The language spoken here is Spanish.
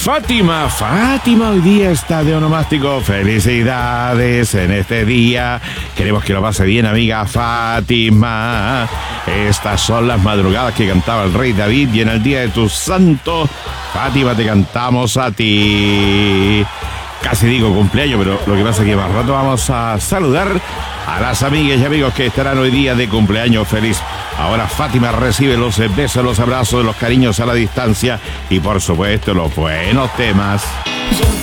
Fátima hoy día está de onomástico. Felicidades en este día. Queremos que lo pase bien, amiga Fátima. Estas son las madrugadas que cantaba el rey David, y en el día de tu santo, Fátima, te cantamos a ti. Casi digo cumpleaños, pero lo que pasa es que más rato vamos a saludar a las amigas y amigos que estarán hoy día de cumpleaños feliz. Ahora Fátima recibe los besos, los abrazos, los cariños a la distancia y por supuesto los buenos temas.